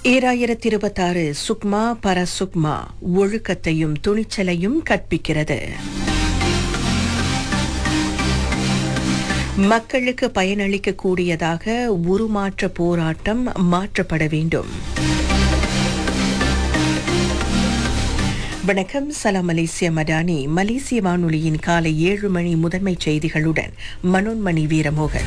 2026 சுக்மா பரசுக்மா ஒழுக்கத்தையும் துணிச்சலையும் கற்பிக்கிறது. மக்களுக்கு பயனளிக்கக்கூடியதாக உருமாற்ற போராட்டம் மாற்றப்பட வேண்டும். வணக்கம், சலாம் மலேசிய மடானி. மலேசிய வானொலியின் காலை 7 மணி முதன்மைச் செய்திகளுடன் மனோன்மணி வீரமோகன்.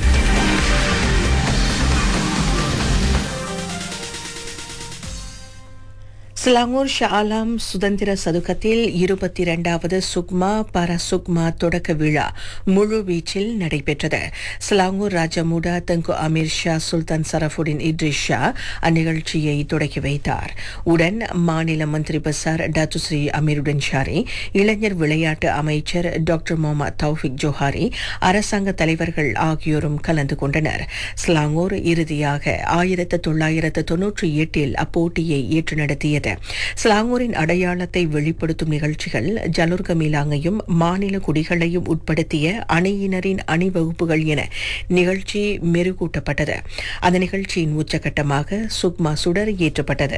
சிலாங்கூர் ஷா ஆலம் சுதந்திர சதுக்கத்தில் 22வது சுக்மா பரசுக்மா தொடக்க விழா முழு வீச்சில் நடைபெற்றது. சிலாங்கூர் ராஜமுடா தங்கு அமீர் ஷா சுல்தான் சரஃபுடின் இட்ரிஸ் ஷா அந்நிகழ்ச்சியை தொடக்கி வைத்தார். உடன் மாநில மந்திரி பசார் டாத்துஸ்ரீ அமீருடன் ஷாரி, இளைஞர் விளையாட்டு அமைச்சர் டாக்டர் முகமது தௌஃபிக் ஜோஹாரி, அரசாங்க தலைவர்கள் ஆகியோரும் கலந்து கொண்டனர். சிலாங்கூர் இறுதியாக 1998 அப்போட்டியை ஏற்று நடத்தியது. சிலாங்கூரின் அடையாளத்தை வெளிப்படுத்தும் நிகழ்ச்சிகள், ஜலுர் கமிலாங்கையும் மாநில குடிகளையும் உட்படுத்திய அணியினரின் அணிவகுப்புகள் என நிகழ்ச்சி மெருகூட்டப்பட்டது. அந்த நிகழ்ச்சியின் உச்சகட்டமாக சுக்மா சுடர் ஏற்றப்பட்டது.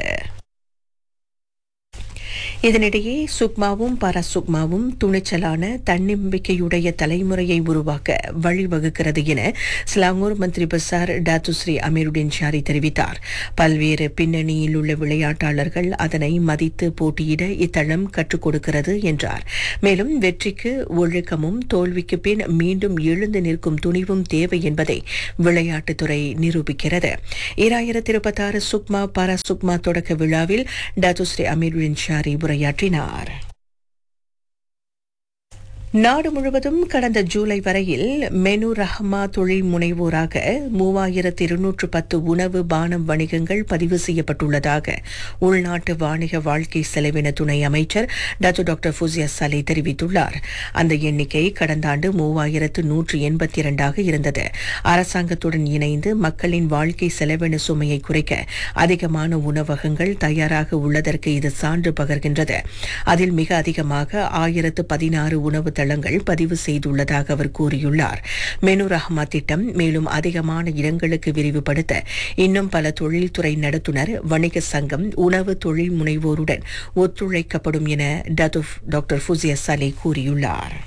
இதனிடையே சுக்மாவும் பரசுக்மாவும் துணிச்சலான தன்னம்பிக்கையுடைய தலைமுறையை உருவாக்க வழிவகுக்கிறது என சிலாங்கூர் மந்திரி பசார் டாத்துஸ்ரீ அமீருடன் ஷாரி தெரிவித்தார். பல்வேறு பின்னணியில் உள்ள விளையாட்டாளர்கள் அதனை மதித்து போட்டியிட இத்தளம் கற்றுக் கொடுக்கிறது என்றார். மேலும் வெற்றிக்கு ஒழுக்கமும் தோல்விக்கு பின் மீண்டும் எழுந்து நிற்கும் துணிவும் தேவை என்பதை விளையாட்டுத்துறை நிரூபிக்கிறது. 2026 சுக்மா பரசுக்மா தொடக்க விழாவில் டாத்துஸ்ரீ அமீருடன் ஷாரி உரையாற்றினார். நாடு முழுவதும் கடந்த ஜூலை வரையில் மெனு ரஹ்மா தொழில் முனைவோராக 3210 உணவு பானம் வணிகங்கள் பதிவு செய்யப்பட்டுள்ளதாக உள்நாட்டு வாணிக வாழ்க்கை செலவின துணை அமைச்சர் டாக்டர் ஃபுசியா சலே தெரிவித்துள்ளார். அந்த எண்ணிக்கை கடந்த ஆண்டு 3182 இருந்தது. அரசாங்கத்துடன் இணைந்து மக்களின் வாழ்க்கை செலவின சுமையை குறைக்க அதிகமான உணவகங்கள் தயாராக உள்ளதற்கு இது சான்று பகர்கின்றது. அதில் மிக அதிகமாக 1016 உணவு தளங்கள் பதிவு செய்துள்ளதாக அவர் கூறியுள்ளார். மெனு ரஹ்மா திட்டம் மேலும் அதிகமான இடங்களுக்கு விரிவுபடுத்த இன்னும் பல தொழில்துறை நடத்துனர், வணிக சங்கம், உணவு தொழில் முனைவோருடன் ஒத்துழைக்கப்படும் என டாக்டர் ஃபுசியா சலே கூறியுள்ளார்.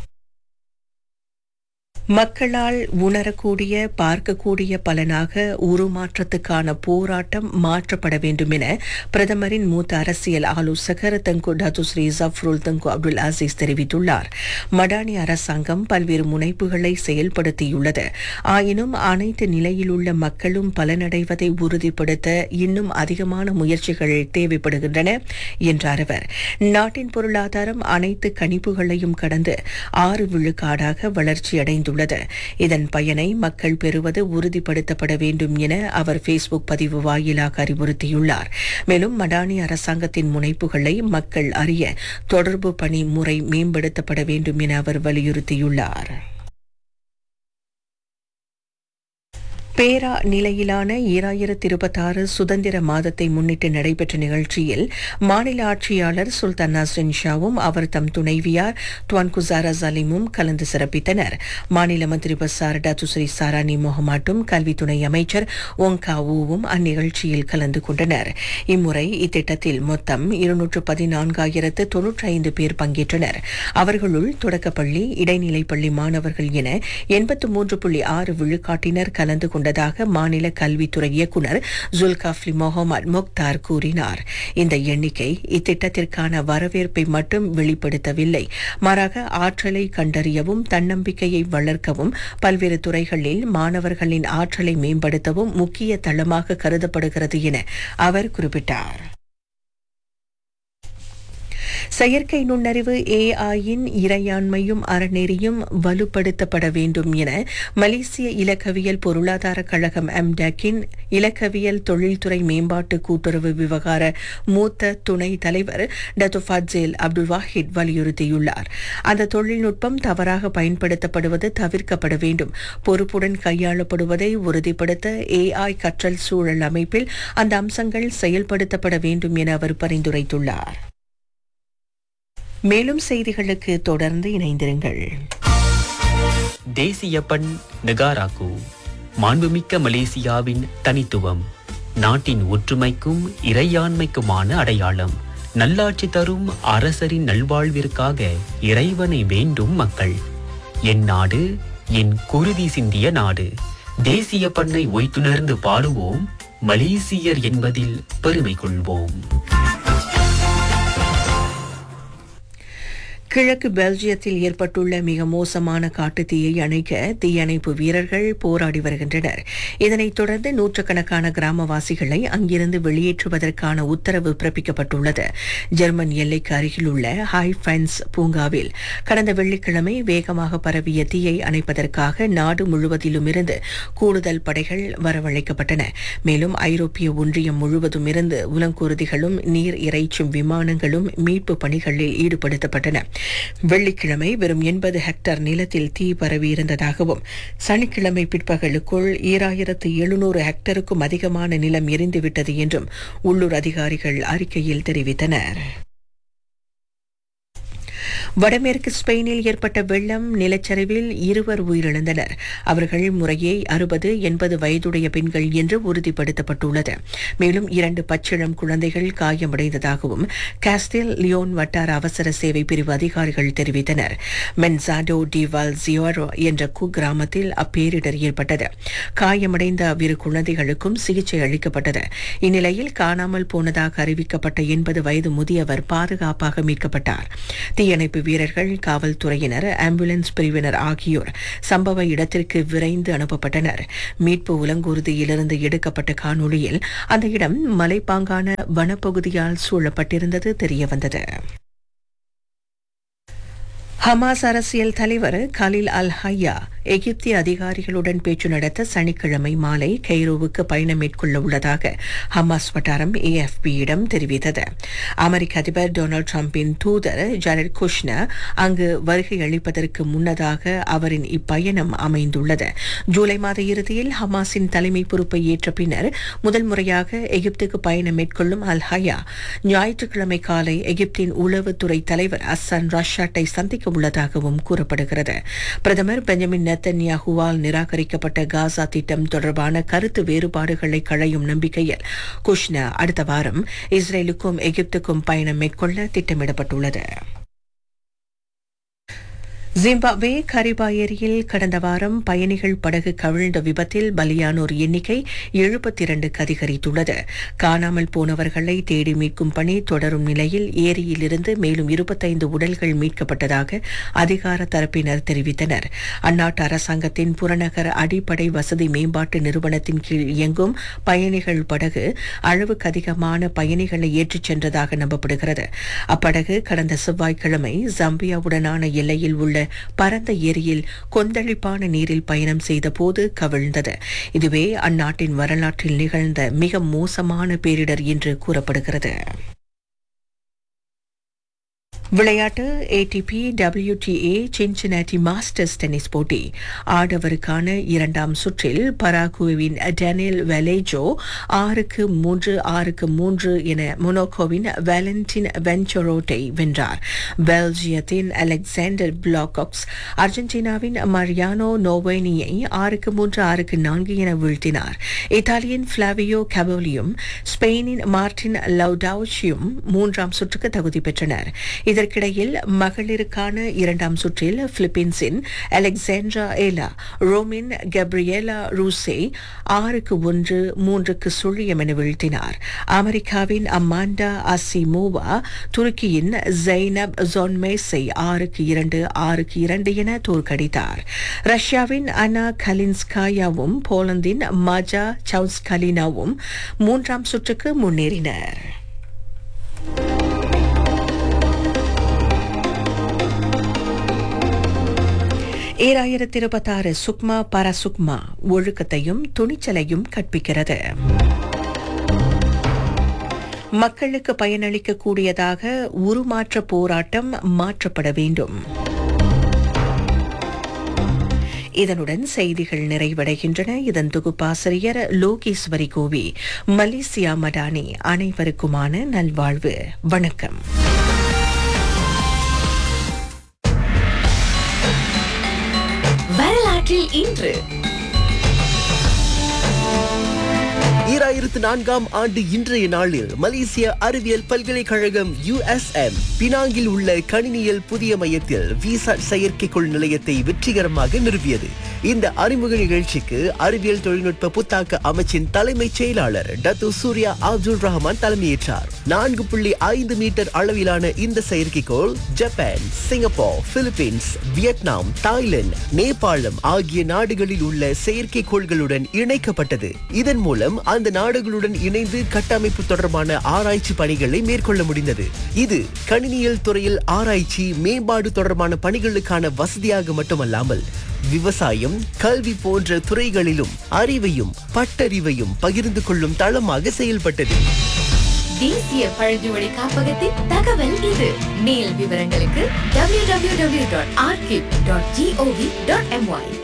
மக்களால் உணரக்கூடிய பார்க்கக்கூடிய பலனாக உருமாற்றத்துக்கான போராட்டம் மாற்றப்பட வேண்டும் என பிரதமரின் மூத்த அரசியல் ஆலோசகர் தங்கு டாத்துஸ்ரீ ஜஃப்ருல் தங்கு அப்துல் அசீஸ் தெரிவித்துள்ளார். மடானி அரசாங்கம் பல்வேறு முனைப்புகளை செயல்படுத்தியுள்ளது. ஆயினும் அனைத்து நிலையில் உள்ள மக்களும் பலனடைவதை உறுதிப்படுத்த இன்னும் அதிகமான முயற்சிகள் தேவைப்படுகின்றன என்றார் அவர். நாட்டின் பொருளாதாரம் அனைத்து கணிப்புகளையும் கடந்து 6 விழுக்காடாக வளர்ச்சியடைந்துள்ளது. இதன் பயனை மக்கள் பெறுவது உறுதிப்படுத்தப்பட வேண்டும் என அவர் ஃபேஸ்புக் பதிவு வாயிலாக அறிவுறுத்தியுள்ளார். மேலும் மடானி அரசாங்கத்தின் முனைப்புகளை மக்கள் அறிய தொடர்பு பணி முறை மேம்படுத்தப்பட வேண்டும் என அவர் வலியுறுத்தியுள்ளார். பேரா நிலையிலான 2026 சுதந்திர மாதத்தை முன்னிட்டு நடைபெற்ற நிகழ்ச்சியில் மாநில ஆட்சியாளர் சுல்தான் நஸ்ரின் ஷாவும் அவர் தம் துணைவியார் துவான் குசாரா சலீமும் கலந்து சிறப்பித்தனர். மாநில மந்திரி பசார் டாத்துஸ்ரீ சாரானி மொஹமாட்டும் கல்வி துணை அமைச்சர் ஒங்காவூவும் அந்நிகழ்ச்சியில் கலந்து கொண்டனர். இம்முறை இத்திட்டத்தில் மொத்தம் 214,095 பேர் பங்கேற்றனர். அவர்களுள் தொடக்கப்பள்ளி, இடைநிலைப்பள்ளி மாணவர்கள் என 83.6 விழுக்காட்டினர் கலந்து கொண்டதாக மாநில கல்வித்துறை இயக்குநர் ஜுல்காஃப்லி முகமது முக்தார் கூறினார். இந்த எண்ணிக்கை இத்திட்டத்திற்கான வரவேற்பை மட்டும் வெளிப்படுத்தவில்லை, மாறாக ஆற்றலை கண்டறியவும் தன்னம்பிக்கையை வளர்க்கவும் பல்வேறு துறைகளில் மாணவர்களின் ஆற்றலை மேம்படுத்தவும் முக்கிய தளமாக கருதப்படுகிறது என அவர் குறிப்பிட்டார். செயற்கை நுண்ணறிவு AI-யின் இறையாண்மையும் அறநெறியும் வலுப்படுத்தப்பட வேண்டும் என மலேசிய இலக்கவியல் பொருளாதார கழகம் MDAC-இன் இலக்கவியல் தொழில்துறை மேம்பாட்டு கூட்டுறவு விவகார மூத்த துணை தலைவர் டாக்டர் ஃபட்சேல் அப்துல் வாஹித் வலியுறுத்தியுள்ளார். அந்த தொழில்நுட்பம் தவறாக பயன்படுத்தப்படுவது தவிர்க்கப்பட வேண்டும். பொறுப்புடன் கையாளப்படுவதை உறுதிப்படுத்த AI கற்றல் சூழல் அமைப்பில் அந்த அம்சங்கள் செயல்படுத்தப்பட வேண்டும் என அவர் பரிந்துரைத்துள்ளார். மேலும் செய்திகளுக்கு தொடர்ந்து இணைந்திருங்கள். தேசிய பண் நெகாராக்கு, மாண்புமிக்க மலேசியாவின் தனித்துவம். நாட்டின் ஒற்றுமைக்கும் இறையாண்மைக்குமான அடையாளம். நல்லாட்சி தரும் அரசரின் நல்வாழ்விற்காக இறைவனை வேண்டும் மக்கள். என் நாடு என் குருதி சிந்திய நாடு. தேசிய பண்ணை ஒய்த்துணர்ந்து பாடுவோம், மலேசியர் என்பதில் பெருமை கொள்வோம். கிழக்கு பெல்ஜியத்தில் ஏற்பட்டுள்ள மிக மோசமான காட்டுத்தீயை அணைக்க தீயணைப்பு வீரர்கள் போராடி வருகின்றனர். இதனைத் தொடர்ந்து நூற்றுக்கணக்கான கிராமவாசிகளை அங்கிருந்து வெளியேற்றுவதற்கான உத்தரவு பிறப்பிக்கப்பட்டுள்ளது. ஜெர்மன் எல்லைக்கு அருகிலுள்ள ஹைஃபென்ஸ் பூங்காவில் கடந்த வெள்ளிக்கிழமை வேகமாக பரவிய தீயை அணைப்பதற்காக நாடு முழுவதிலுமிருந்து கூடுதல் படைகள் வரவழைக்கப்பட்டன. மேலும் ஐரோப்பிய ஒன்றியம் முழுவதும் இருந்து உலங்கூர்திகளும் நீர் இறைச்சும் விமானங்களும் மீட்பு பணிகளில் ஈடுபடுத்தப்பட்டன. வெள்ளிக்கிழமை வெறும் 80 ஹெக்டேர் நிலத்தில் தீ பரவியிருந்ததாகவும் சனிக்கிழமை பிற்பகலுக்குள் 2700 ஹெக்டேருக்கும் அதிகமான நிலம் எரிந்துவிட்டது என்றும் உள்ளூர் அதிகாரிகள் அறிக்கையில் தெரிவித்தனர். வடமேற்கு ஸ்பெயினில் ஏற்பட்ட வெள்ளம் நிலச்சரிவில் 2 உயிரிழந்தனர். அவர்கள் முறையே 60, 80 வயதுடைய பெண்கள் என்று உறுதிப்படுத்தப்பட்டுள்ளது. மேலும் 2 பச்சிளம் குழந்தைகள் காயமடைந்ததாகவும் காஸ்டில் லியோன் வட்டார அவசர சேவை பிரிவு அதிகாரிகள் தெரிவித்தனர். மென்சாடோ டி வால்சியோரோ என்ற குக்கிராமத்தில் அப்பேரிடர் ஏற்பட்டது. காயமடைந்த அவ்விரு குழந்தைகளுக்கும் சிகிச்சை அளிக்கப்பட்டது. இந்நிலையில் காணாமல் போனதாக அறிவிக்கப்பட்ட 80 வயது முதியவர் பாதுகாப்பாக மீட்கப்பட்டார். தீயணைப்பு வீரர்கள், காவல்துறையினர், ஆம்புலன்ஸ் பிரிவினர் ஆகியோர் சம்பவ இடத்திற்கு விரைந்து அனுப்பப்பட்டனர். மீட்பு உலங்கூர்தியிலிருந்து எடுக்கப்பட்ட காணொளியில் அந்த இடம் மலைப்பாங்கான வனப்பகுதியால் சூழப்பட்டிருந்தது தெரியவந்தது. ஹமாஸ் அரசியல் தலைவர் கலீல் அல் ஹையா எகிப்திய அதிகாரிகளுடன் பேச்சு நடத்த சனிக்கிழமை மாலை கெய்ரோவுக்கு பயணம் மேற்கொள்ள உள்ளதாக ஹமாஸ் வட்டாரம் AFP-யிடம் தெரிவித்தது. அமெரிக்க அதிபர் டொனால்டு டிரம்பின் தூதர் ஜாரெட் குஷ்னர் அங்கு வருகை அளிப்பதற்கு முன்னதாக அவரின் இப்பயணம் அமைந்துள்ளது. ஜூலை மாத இறுதியில் ஹமாஸின் தலைமை பொறுப்பை ஏற்ற பின்னர் முதல் முறையாக எகிப்துக்கு பயணம் மேற்கொள்ளும் அல் ஹையா ஞாயிற்றுக்கிழமை காலை எகிப்தின் உளவுத்துறை தலைவர் அசன் ரஷாட்டை சந்திக்க உள்ளதாகவும் கூறப்படுகிறது. பிரதமர் பெஞ்சமின் நெத்தன்யாகுவால் நிராகரிக்கப்பட்ட காசா திட்டம் தொடர்பான கருத்து வேறுபாடுகளை களையும் நம்பிக்கையில் குஷ்னர் அடுத்த வாரம் இஸ்ரேலுக்கும் எகிப்துக்கும் பயணம் மேற்கொள்ள திட்டமிடப்பட்டுள்ளது. ஜிம்பாப்வே கரிபா ஏரியில் கடந்த வாரம் பயணிகள் படகு கவிழ்ந்த விபத்தில் பலியானோர் எண்ணிக்கை 72க்கு அதிகரித்துள்ளது. காணாமல் போனவர்களை தேடி மீட்கும் பணி தொடரும் நிலையில் ஏரியிலிருந்து மேலும் 25 உடல்கள் மீட்கப்பட்டதாக அதிகார தரப்பினர் தெரிவித்தனர். அந்நாட்டு அரசாங்கத்தின் புறநகர் அடிப்படை வசதி மேம்பாட்டு நிறுவனத்தின் கீழ் இயங்கும் பயணிகள் படகு அளவுக்கு அதிகமான பயணிகளை ஏற்றிச் சென்றதாக நம்பப்படுகிறது. அப்படகு கடந்த செவ்வாய்க்கிழமை ஜம்பியாவுடனான எல்லையில் உள்ள பரந்த ஏரியில் கொந்தளிப்பான நீரில் பயணம் செய்த போது கவிழ்ந்தது. இதுவே அந்நாட்டின் வரலாற்றில் நிகழ்ந்த மிக மோசமான பேரிடர் என்று கூறப்படுகிறது. விளையாட்டு ATP WTA Cincinnati masters tennis போட்டி ஆடவருக்கான 2ஆம் சுற்றில் பராகுவேவின் டேனியல் வெலேஜோ 6-3, 6-3 என மொனாக்கோவின் வேலண்டின் வென்ச்சரோட்டை வென்றார். பெல்ஜியத்தின் அலெக்சாண்டர் பிளாகாக்ஸ் அர்ஜென்டினாவின் மரியானோ நோவேனியை 6-3, 6-4 என வீழ்த்தினார். இத்தாலியின் பிளாவியோ கபோலியும் ஸ்பெயினின் மார்டின் லவுடாவுச்சியும் 3ஆம் சுற்றுக்கு தகுதி பெற்றனர். இதற்கிடையில் மகளிருக்கான 2ஆம் சுற்றில் பிலிப்பீன்ஸின் அலெக்சாண்ட்ரா ஏலா ரோமின் கப்ரியேலா ரூசே 6-1, 3-0 என வீழ்த்தினார். அமெரிக்காவின் அமாண்டா அசிமோவா துருக்கியின் ஜைனப் ஜோன்மேஸை 6-2, 6-2 என தோற்கடித்தார். ரஷ்யாவின் அனா கலின்ஸ்காயாவும் போலந்தின் மாஜா சவுஸ்கலினாவும் 3ஆம் சுற்றுக்கு முன்னேறினர். 2026 சுக்மா பரசுக்மா ஒழுக்கத்தையும் துணிச்சலையும் கற்பிக்கிறது. மக்களுக்கு பயனளிக்க கூடியதாக உருமாற்ற போராட்டம் மாற்றப்பட வேண்டும். இதனுடன் செய்திகள் நிறைவடைகின்றன. இதன் தொகுப்பாசிரியர் லோகேஸ்வரி கோவி. மலேசியா மடானி. அனைவருக்குமான நல்வாழ்வு. வணக்கம். வரலாற்றில் இன்று 2004ஆம் ஆண்டு இன்றைய நாளில் மலேசிய அறிவியல் பல்கலைக்கழகம் USM பினாங்கில் உள்ள கணினியல் புதிய மையத்தில் விசாட் செயற்கைக்கோள் நிலையத்தை வெற்றிகரமாக நிறுவியது. இந்த அறிமுக நிகழ்ச்சிக்கு அறிவியல் தொழில்நுட்ப புத்தாக்க அமைச்சின் தலைமைச் செயலாளர் டத்து சூர்யா அப்துல் ரஹ்மான் தலைமையேற்றார். 4.5 மீட்டர் அளவிலான இந்த செயற்கைக்கோள் Japan, Singapore, Philippines, Vietnam, Thailand, நேபாளம் ஆகிய நாடுகளில் உள்ள செயற்கைக்கோள்களுடன் இணைக்கப்பட்டது. இதன் மூலம் அந்த நாடுகளுடன் இணைந்து கட்டமைப்பு தொடர்பான ஆராய்ச்சி பணிகளை மேற்கொள்ள முடிந்தது. இது கணினியல் துறையில் ஆராய்ச்சி மேம்பாடு தொடர்பான பணிகளுக்கான வசதியாக மட்டுமல்லாமல் விவசாயம், கல்வி போன்ற துறைகளிலும் அறிவையும் பட்டறிவையும் பகிர்ந்து கொள்ளும் தளமாக செயல்பட்டது. தேசிய பழங்குடி காப்பகத்தின் தகவல் இது. மேல் விவரங்களுக்கு www.archive.gov.my